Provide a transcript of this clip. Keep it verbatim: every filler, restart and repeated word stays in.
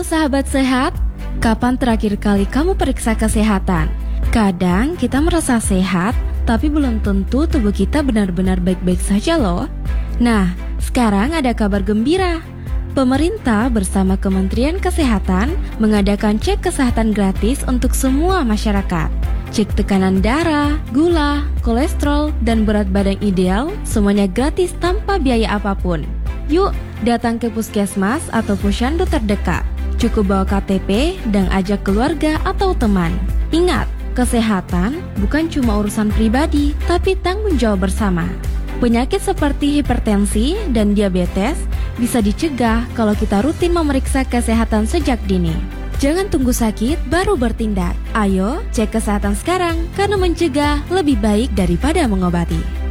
Halo sahabat sehat, kapan terakhir kali kamu periksa kesehatan? Kadang kita merasa sehat, tapi belum tentu tubuh kita benar-benar baik-baik saja loh. Nah, sekarang ada kabar gembira. Pemerintah bersama Kementerian Kesehatan mengadakan cek kesehatan gratis untuk semua masyarakat. Cek tekanan darah, gula, kolesterol, dan berat badan ideal, semuanya gratis tanpa biaya apapun. Yuk, datang ke puskesmas atau posyandu terdekat. Cukup bawa K T P dan ajak keluarga atau teman. Ingat, kesehatan bukan cuma urusan pribadi, tapi tanggung jawab bersama. Penyakit seperti hipertensi dan diabetes bisa dicegah kalau kita rutin memeriksa kesehatan sejak dini. Jangan tunggu sakit baru bertindak. Ayo, cek kesehatan sekarang, karena mencegah lebih baik daripada mengobati.